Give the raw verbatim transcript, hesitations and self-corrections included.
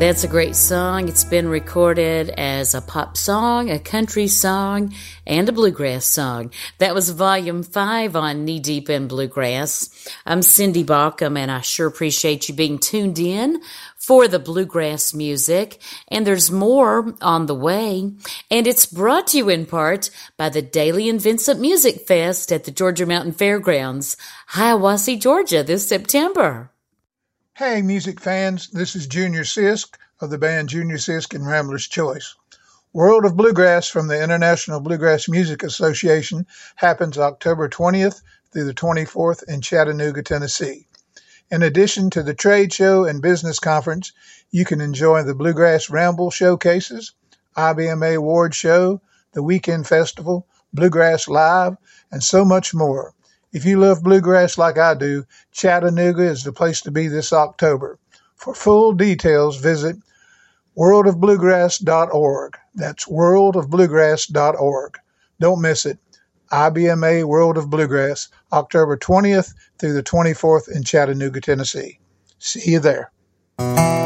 That's a great song. It's been recorded as a pop song, a country song, and a bluegrass song. That was Volume five on Knee Deep in Bluegrass. I'm Cindy Baucom, and I sure appreciate you being tuned in for the bluegrass music. And there's more on the way. And it's brought to you in part by the Daly and Vincent Music Fest at the Georgia Mountain Fairgrounds, Hiawassee, Georgia, this September. Hey, music fans, this is Junior Sisk of the band Junior Sisk and Rambler's Choice. World of Bluegrass from the International Bluegrass Music Association happens October twentieth through the twenty-fourth in Chattanooga, Tennessee. In addition to the trade show and business conference, you can enjoy the Bluegrass Ramble showcases, I B M A Award Show, the Weekend Festival, Bluegrass Live, and so much more. If you love bluegrass like I do, Chattanooga is the place to be this October. For full details, visit world of bluegrass dot org. That's world of bluegrass dot org. Don't miss it. I B M A World of Bluegrass, October twentieth through the twenty-fourth in Chattanooga, Tennessee. See you there.